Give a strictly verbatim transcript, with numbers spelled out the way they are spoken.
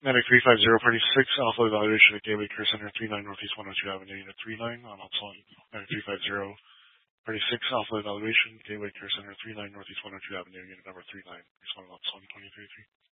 Medic three five zero, Party six, Alpha Evaluation at Gateway Care Center, three nine Northeast one oh two Avenue, Unit three nine on Upsilon. Medic three five zero, Party six, Alpha Evaluation, Gateway Care Center, three nine Northeast one oh two Avenue, Unit number three nine, responding on Upsilon twenty-three three.